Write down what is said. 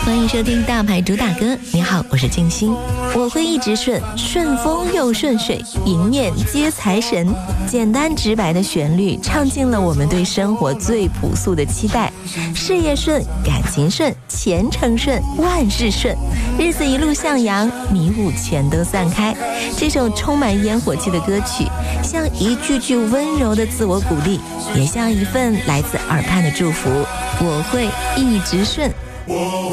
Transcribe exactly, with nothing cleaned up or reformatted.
欢迎收听大牌主打歌。你好，我是静心。我会一直顺，顺风又顺水，迎面接财神。简单直白的旋律，唱尽了我们对生活最朴素的期待。事业顺，感情顺，前程顺，万事顺，日子一路向阳，迷雾全都散开。这首充满烟火气的歌曲，像一句句温柔的自我鼓励，也像一份来自耳畔的祝福。我会一直顺。